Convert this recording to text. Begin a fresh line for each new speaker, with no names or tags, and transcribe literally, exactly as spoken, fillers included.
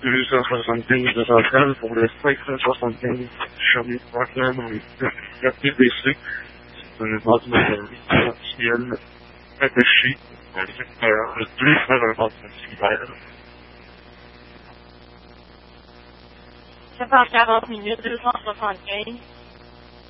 deux cent soixante-quinze de centrale pour le cinq cent soixante-quinze Charlie Parkland dans la P D C. C'est un bâtiment de partiel attaché dans le secteur de deux faire un bâtiment similaire.
Ça prend quarante minutes, deux cent soixante-quinze.